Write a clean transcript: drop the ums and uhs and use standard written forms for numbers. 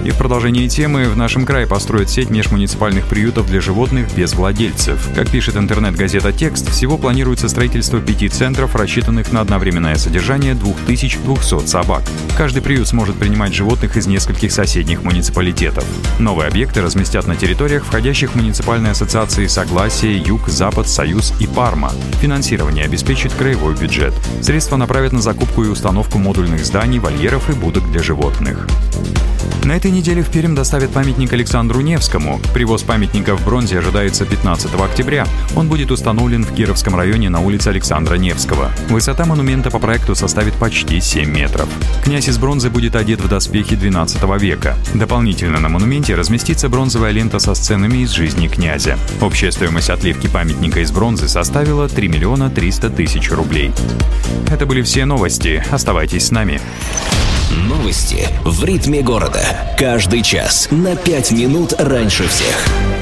И в продолжении темы в нашем крае построят сеть межмуниципальных приютов для животных без владельцев. Как пишет интернет-газета «Текст», всего планируется строительство 5 центров, рассчитанных на одновременное содержание 2200 собак. Каждый приют сможет принимать животных из нескольких соседних муниципалитетов. Новые объекты разместят на территориях, входящих в муниципальные ассоциации «Согласие», «Юг», «Запад», «Союз» и «Парма». Финансирование обеспечит краевой бюджет. Средства направят на закупку и установку модульных зданий, вольеров и будок для животных. На этой неделе в Пермь доставят памятник Александру Невскому. Привоз памятника в бронзе ожидается 15 октября. Он будет установлен в Кировском районе на улице Александра Невского. Высота монумента по проекту составит почти 7 метров. Князь из бронзы будет одет в доспехи XII века. Дополнительно на монументе разместится бронзовая лента со сценами из жизни князя. Общая стоимость отливки памятника из бронзы составила 3 300 000 рублей. Это были все новости. Оставайтесь с нами. Новости в ритме города. Каждый час на 5 минут раньше всех.